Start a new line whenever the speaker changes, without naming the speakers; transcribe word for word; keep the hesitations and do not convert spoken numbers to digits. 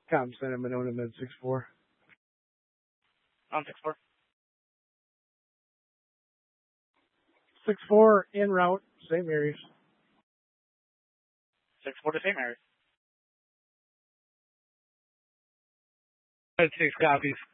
Com Center, Monona Med six four.
On six four.
six four, en route, Saint Mary's.
six four to Saint Mary's.
Med six copies.